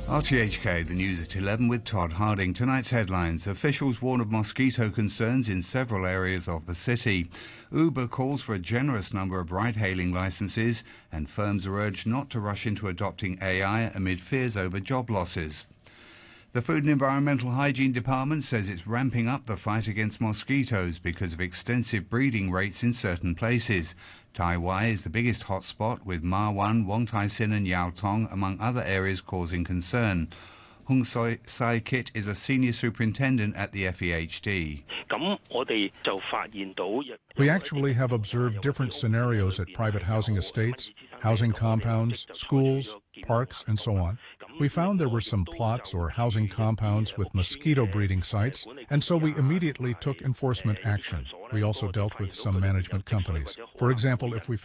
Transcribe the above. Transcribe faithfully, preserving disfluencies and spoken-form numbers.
R T H K, the news at eleven with Todd Harding. Tonight's headlines. Officials warn of mosquito concerns in several areas of the city. Uber calls for a generous number of ride-hailing licenses, and firms are urged not to rush into adopting A I amid fears over job losses. The Food and Environmental Hygiene Department says it's ramping up the fight against mosquitoes because of extensive breeding rates in certain places. Tai Wai is the biggest hotspot, with Ma Wan, Wong Tai Sin and Yau Tong among other areas causing concern. Hung Soi Sai Kit is a senior superintendent at the F E H D. We actually have observed different scenarios at private housing estates, housing compounds, schools, parks, and so on. We found there were some plots or housing compounds with mosquito breeding sites, and so we immediately took enforcement action. We also dealt with some management companies. For example, if we